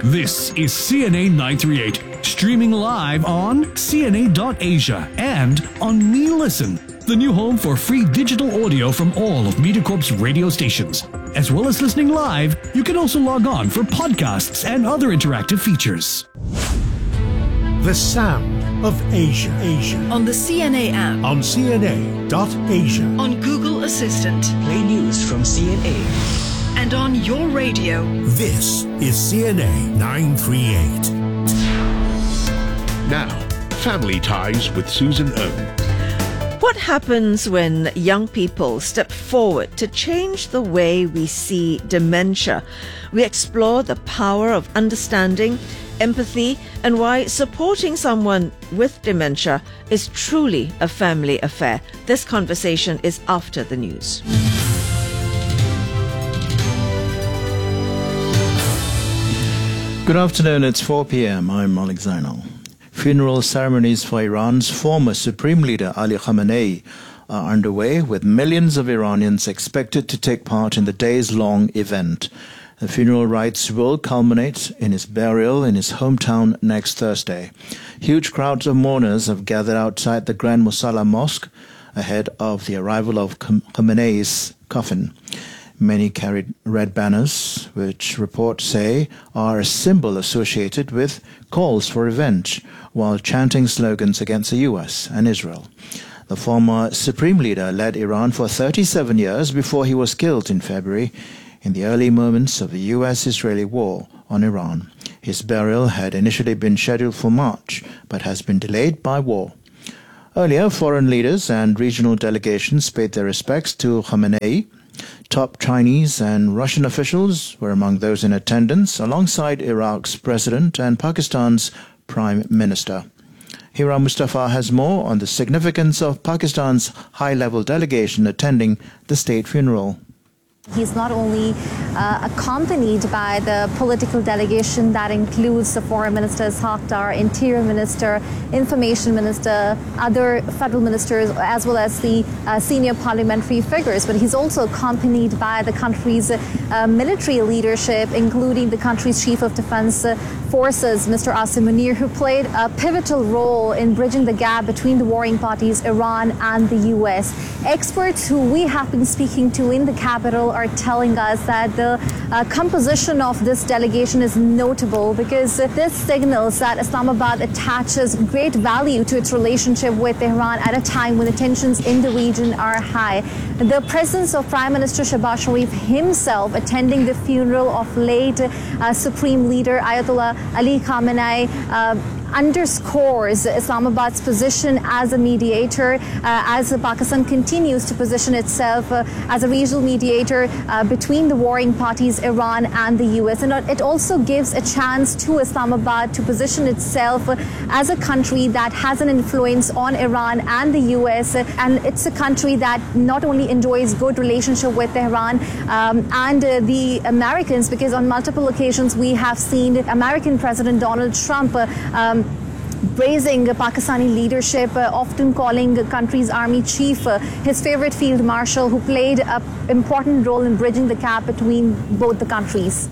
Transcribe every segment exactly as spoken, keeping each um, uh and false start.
This is C N A nine three eight, streaming live on C N A dot Asia and on Me Listen, the new home for free digital audio from all of MediaCorp's radio stations. As well as listening live, you can also log on for podcasts and other interactive features. The sound of Asia. Asia. On the C N A app. On C N A dot Asia. On Google Assistant. Play news from C N A. And on your radio. This is C N A nine three eight. Now, Family Ties with Susan Owen. What happens when young people step forward to change the way we see dementia? We explore the power of understanding, empathy, and why supporting someone with dementia is truly a family affair. This conversation is after the news. Good afternoon, it's four p.m. I'm Malik Zainal. Funeral ceremonies for Iran's former Supreme Leader Ali Khamenei are underway, with millions of Iranians expected to take part in the days-long event. The funeral rites will culminate in his burial in his hometown next Thursday. Huge crowds of mourners have gathered outside the Grand Musalla Mosque ahead of the arrival of Khamenei's coffin. Many carried red banners, which reports say are a symbol associated with calls for revenge, while chanting slogans against the U S and Israel. The former Supreme Leader led Iran for thirty-seven years before he was killed in February in the early moments of the U S-Israeli war on Iran. His burial had initially been scheduled for March, but has been delayed by war. Earlier, foreign leaders and regional delegations paid their respects to Khamenei. Top Chinese and Russian officials were among those in attendance, alongside Iraq's president and Pakistan's prime minister. Hira Mustafa has more on the significance of Pakistan's high-level delegation attending the state funeral. He's not only uh, accompanied by the political delegation that includes the Foreign Minister Ishaq Dar, Interior Minister, Information Minister, other federal ministers, as well as the uh, senior parliamentary figures, but he's also accompanied by the country's uh, military leadership, including the country's Chief of Defense uh, Forces, Mister Asim Munir, who played a pivotal role in bridging the gap between the warring parties, Iran and the U S. Experts who we have been speaking to in the capital are telling us that the uh, composition of this delegation is notable because uh, this signals that Islamabad attaches great value to its relationship with Tehran at a time when the tensions in the region are high. The presence of Prime Minister Shehbaz Sharif himself attending the funeral of late uh, Supreme Leader Ayatollah Ali Khamenei uh, underscores Islamabad's position as a mediator, uh, as Pakistan continues to position itself uh, as a regional mediator uh, between the warring parties, Iran and the U S. And it also gives a chance to Islamabad to position itself uh, as a country that has an influence on Iran and the U S. And it's a country that not only enjoys good relationship with Tehran um, and uh, the Americans, because on multiple occasions we have seen American President Donald Trump uh, um, praising Pakistani leadership, uh, often calling the country's army chief uh, his favorite field marshal, who played an important role in bridging the gap between both the countries.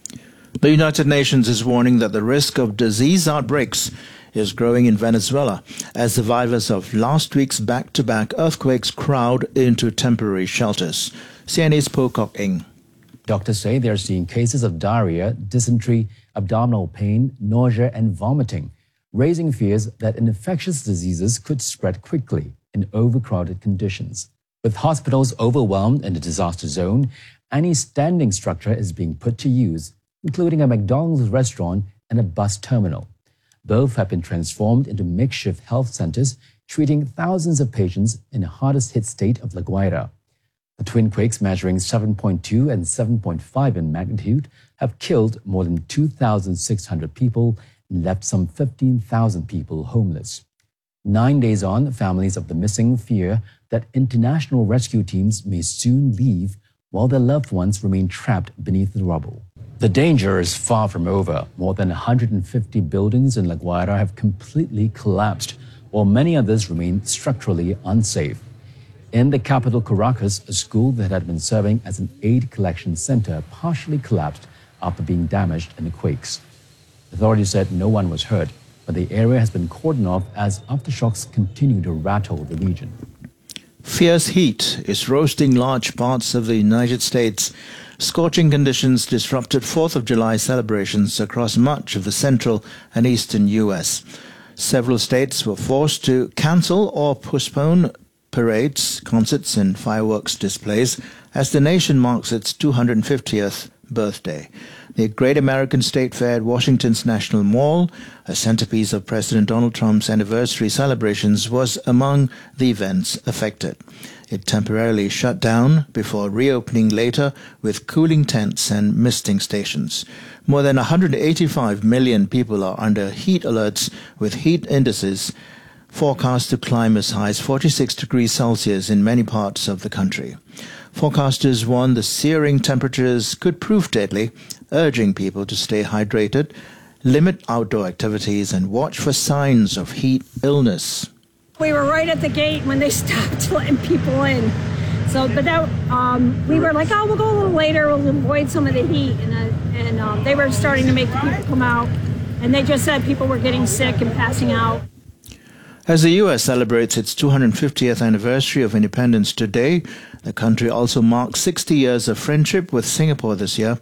The United Nations is warning that the risk of disease outbreaks is growing in Venezuela as survivors of last week's back-to-back earthquakes crowd into temporary shelters. C N A's Po Kok Eng. Doctors say they're seeing cases of diarrhea, dysentery, abdominal pain, nausea, and vomiting, raising fears that infectious diseases could spread quickly in overcrowded conditions. With hospitals overwhelmed in the disaster zone, any standing structure is being put to use, including a McDonald's restaurant and a bus terminal. Both have been transformed into makeshift health centers, treating thousands of patients in the hardest-hit state of La Guaira. The twin quakes, measuring seven point two and seven point five in magnitude, have killed more than two thousand six hundred people and left some fifteen thousand people homeless. Nine days on, families of the missing fear that international rescue teams may soon leave while their loved ones remain trapped beneath the rubble. The danger is far from over. More than one hundred fifty buildings in La Guaira have completely collapsed, while many others remain structurally unsafe. In the capital Caracas, a school that had been serving as an aid collection center partially collapsed after being damaged in the quakes. Authorities said no one was hurt, but the area has been cordoned off as aftershocks continue to rattle the region. Fierce heat is roasting large parts of the United States. Scorching conditions disrupted fourth of July celebrations across much of the central and eastern U S. Several states were forced to cancel or postpone parades, concerts and fireworks displays as the nation marks its two hundred fiftieth birthday. The Great American State Fair at Washington's National Mall, a centerpiece of President Donald Trump's anniversary celebrations, was among the events affected. It temporarily shut down before reopening later with cooling tents and misting stations. More than one hundred eighty-five million people are under heat alerts, with heat indices forecast to climb as high as forty-six degrees Celsius in many parts of the country. Forecasters warn the searing temperatures could prove deadly, urging people to stay hydrated, limit outdoor activities, and watch for signs of heat illness. We were right at the gate when they stopped letting people in. So, but that, um, we were like, oh, we'll go a little later, we'll avoid some of the heat. And, uh, and um, they were starting to make the people come out. And they just said people were getting sick and passing out. As the U S celebrates its two hundred fiftieth anniversary of independence today, the country also marks sixty years of friendship with Singapore this year.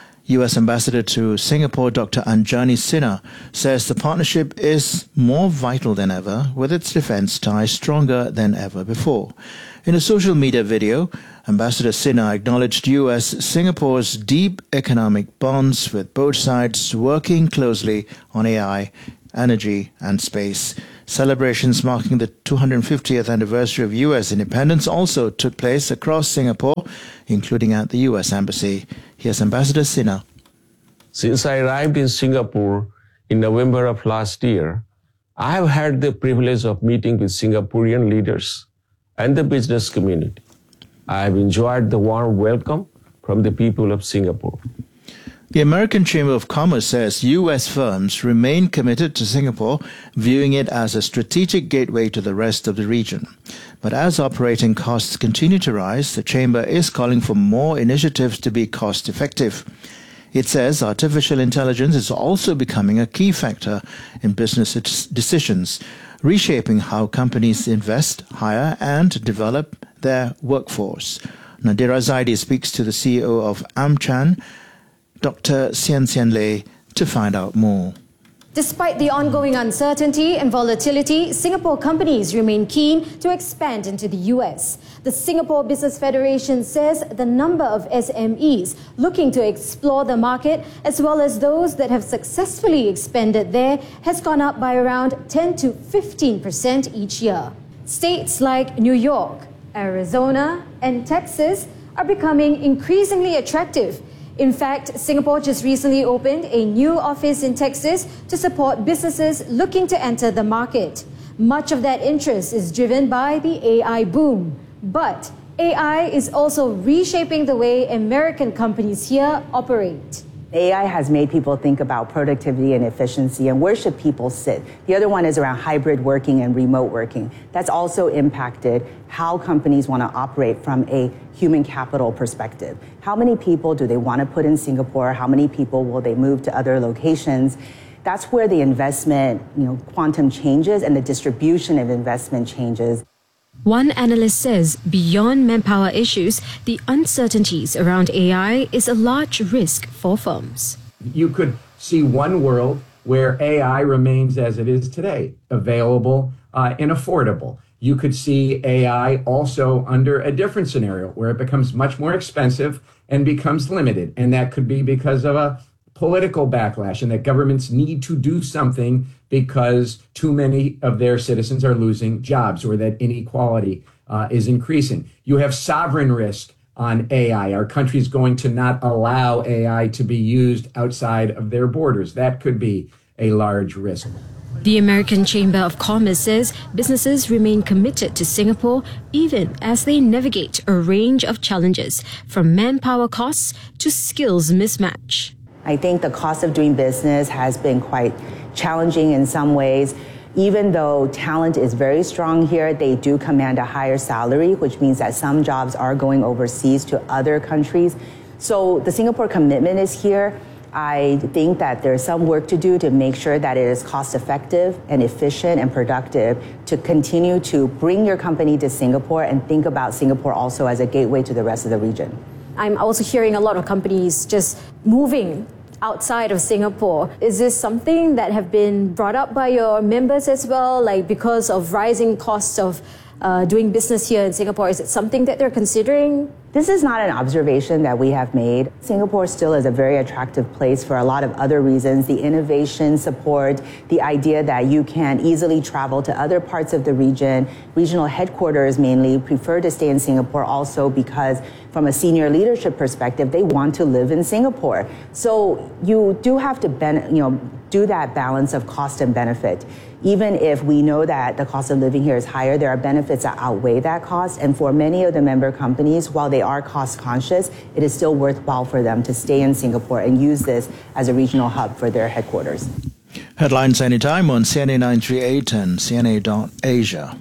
U S Ambassador to Singapore, Doctor Anjani Sinha, says the partnership is more vital than ever, with its defense ties stronger than ever before. In a social media video, Ambassador Sinha acknowledged U S Singapore's deep economic bonds, with both sides working closely on A I, energy and space. Celebrations marking the two hundred fiftieth anniversary of U S independence also took place across Singapore, including at the U S Embassy. Here's Ambassador Sinha. Since I arrived in Singapore in November of last year, I have had the privilege of meeting with Singaporean leaders and the business community. I have enjoyed the warm welcome from the people of Singapore. The American Chamber of Commerce says U S firms remain committed to Singapore, viewing it as a strategic gateway to the rest of the region. But as operating costs continue to rise, the Chamber is calling for more initiatives to be cost-effective. It says artificial intelligence is also becoming a key factor in business decisions, reshaping how companies invest, hire and develop their workforce. Nadira Zaidi speaks to the C E O of AmCham, Doctor Sian Sian Lei, to find out more. Despite the ongoing uncertainty and volatility, Singapore companies remain keen to expand into the U S. The Singapore Business Federation says the number of S M Es looking to explore the market, as well as those that have successfully expanded there, has gone up by around ten to fifteen percent each year. States like New York, Arizona, and Texas are becoming increasingly attractive. In fact, Singapore just recently opened a new office in Texas to support businesses looking to enter the market. Much of that interest is driven by the A I boom. But A I is also reshaping the way American companies here operate. A I has made people think about productivity and efficiency and where should people sit. The other one is around hybrid working and remote working. That's also impacted how companies want to operate from a human capital perspective. How many people do they want to put in Singapore? How many people will they move to other locations? That's where the investment, you know, quantum changes and the distribution of investment changes. One analyst says beyond manpower issues, the uncertainties around A I is a large risk for firms. You could see one world where A I remains as it is today, available uh, and affordable. You could see A I also under a different scenario where it becomes much more expensive and becomes limited. And that could be because of a political backlash and that governments need to do something because too many of their citizens are losing jobs or that inequality uh, is increasing. You have sovereign risk on A I. Our country is going to not allow A I to be used outside of their borders. That could be a large risk. The American Chamber of Commerce says businesses remain committed to Singapore even as they navigate a range of challenges, from manpower costs to skills mismatch. I think the cost of doing business has been quite challenging in some ways. Even though talent is very strong here, they do command a higher salary, which means that some jobs are going overseas to other countries. So the Singapore commitment is here. I think that there's some work to do to make sure that it is cost effective and efficient and productive to continue to bring your company to Singapore and think about Singapore also as a gateway to the rest of the region. I'm also hearing a lot of companies just moving outside of Singapore. Is this something that have been brought up by your members as well, like because of rising costs of uh, doing business here in Singapore? Is it something that they're considering? This is not an observation that we have made. Singapore still is a very attractive place for a lot of other reasons. The innovation support, the idea that you can easily travel to other parts of the region. Regional headquarters mainly prefer to stay in Singapore also because from a senior leadership perspective, they want to live in Singapore. So you do have to ben- you know, do that balance of cost and benefit. Even if we know that the cost of living here is higher, there are benefits that outweigh that cost. And for many of the member companies, while they are cost conscious, it is still worthwhile for them to stay in Singapore and use this as a regional hub for their headquarters. Headlines anytime on C N A nine three eight and C N A dot Asia.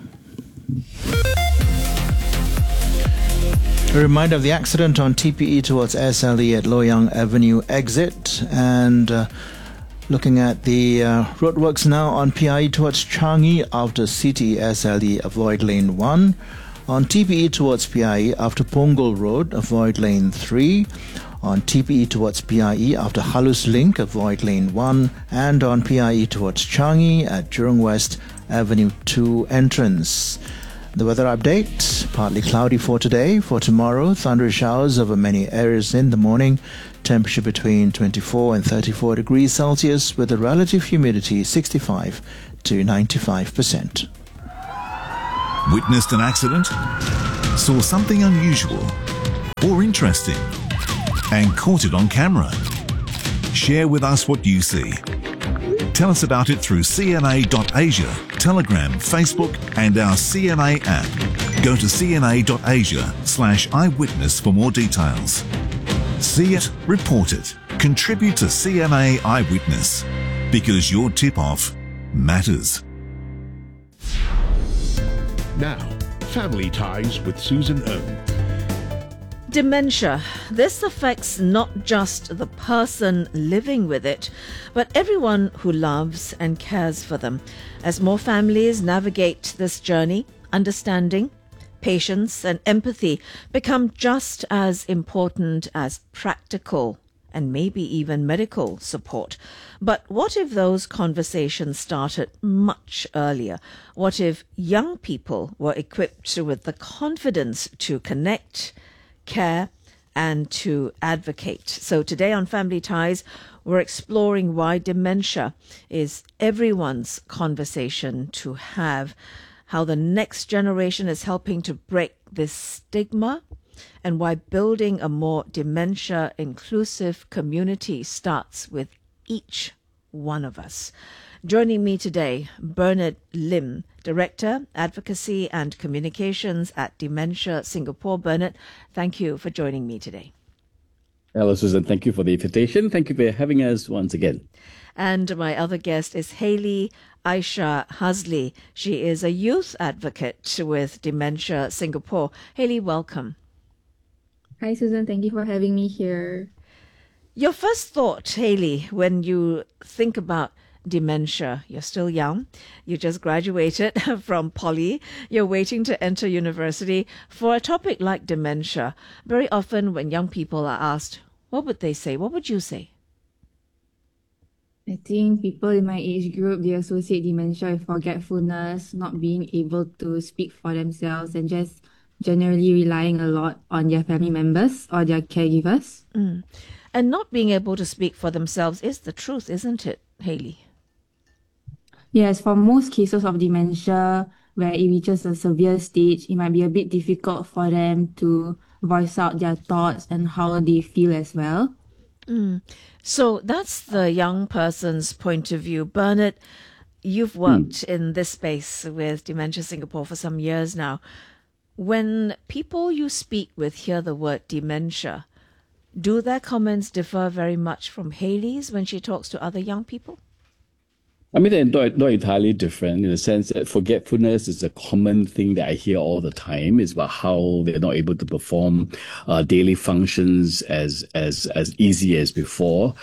A reminder of the accident on T P E towards S L E at Loyang Avenue exit, and uh, looking at the uh, roadworks now on P I E towards Changi after C T E S L E, avoid lane one. On T P E towards P I E after Punggol Road, avoid lane three. On T P E towards P I E after Halus Link, avoid lane one. And on P I E towards Changi at Jurong West Avenue two entrance. The weather update, partly cloudy for today. For tomorrow, thundery showers over many areas in the morning. Temperature between twenty-four and thirty-four degrees Celsius with a relative humidity sixty-five to ninety-five percent. Witnessed an accident? Saw something unusual or interesting and caught it on camera? Share with us what you see. Tell us about it through C N A dot Asia, Telegram, Facebook and our C N A app. Go to C N A dot Asia slash eyewitness for more details. See it, report it, contribute to C N A Eyewitness, because your tip-off matters. Now, Family Ties with Susan Ohm. Dementia. This affects not just the person living with it, but everyone who loves and cares for them. As more families navigate this journey, understanding, patience and empathy become just as important as practical and maybe even medical support. But what if those conversations started much earlier? What if young people were equipped with the confidence to connect, care, and to advocate? So today on Family Ties, we're exploring why dementia is everyone's conversation to have, how the next generation is helping to break this stigma, and why building a more dementia-inclusive community starts with each one of us. Joining me today, Bernard Lim, Director, Advocacy and Communications at Dementia Singapore. Bernard, thank you for joining me today. Hello, Susan. Thank you for the invitation. Thank you for having us once again. And my other guest is Hayley Aisha Hazli. She is a youth advocate with Dementia Singapore. Hayley, welcome. Hi, Susan. Thank you for having me here. Your first thought, Hayley, when you think about dementia, you're still young, you just graduated from poly, you're waiting to enter university. For a topic like dementia, very often when young people are asked, what would they say? What would you say? I think people in my age group, they associate dementia with forgetfulness, not being able to speak for themselves, and just generally relying a lot on their family members or their caregivers. Mm. And not being able to speak for themselves is the truth, isn't it, Hayley? Yes, for most cases of dementia, where it reaches a severe stage, it might be a bit difficult for them to voice out their thoughts and how they feel as well. Mm. So that's the young person's point of view. Bernard, you've worked mm. in this space with Dementia Singapore for some years now. When people you speak with hear the word dementia, do their comments differ very much from Hayley's when she talks to other young people? I mean, they're not, not entirely different in the sense that forgetfulness is a common thing that I hear all the time. It's about how they're not able to perform uh, daily functions as as as easy as before.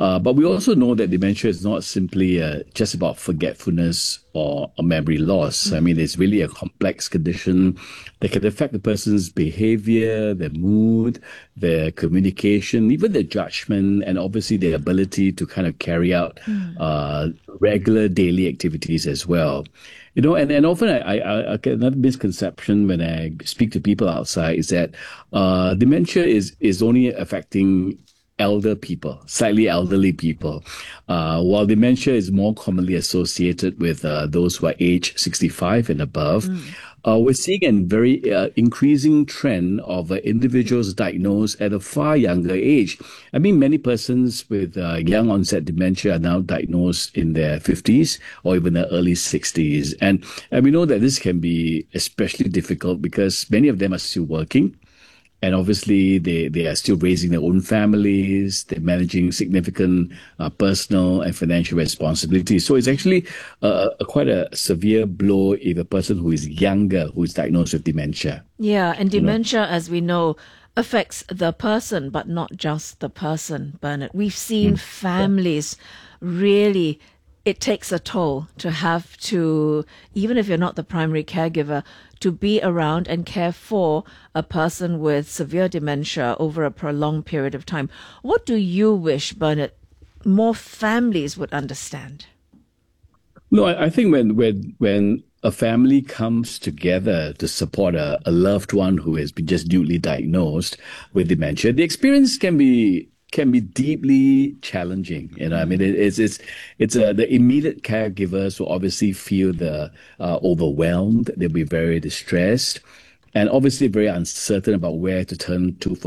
Uh, but we also know that dementia is not simply uh, just about forgetfulness or a memory loss. Mm-hmm. I mean, it's really a complex condition that can affect the person's behavior, their mood, their communication, even their judgment, and obviously their ability to kind of carry out mm. uh, regular daily activities as well. You know, and, and often I, I, I get another misconception when I speak to people outside is that uh, dementia is, is only affecting elder people, slightly elderly people, uh, while dementia is more commonly associated with uh, those who are age sixty-five and above. Mm. Uh, we're seeing a very uh, increasing trend of uh, individuals diagnosed at a far younger age. I mean, many persons with uh, young onset dementia are now diagnosed in their fifties or even their early sixties. And, and we know that this can be especially difficult because many of them are still working. And obviously, they, they are still raising their own families. They're managing significant uh, personal and financial responsibilities. So it's actually uh, a, quite a severe blow if a person who is younger, who is diagnosed with dementia. Yeah, and dementia, you know? as we know, affects the person, but not just the person, Bernard. We've seen mm. families really... It takes a toll to have to, even if you're not the primary caregiver, to be around and care for a person with severe dementia over a prolonged period of time. What do you wish, Bernard, more families would understand? No, I, I think when when when a family comes together to support a, a loved one who has been just newly diagnosed with dementia, the experience can be can be deeply challenging. You know, I mean, it, it's it's it's uh, the immediate caregivers will obviously feel the uh, overwhelmed. They'll be very distressed, and obviously very uncertain about where to turn to for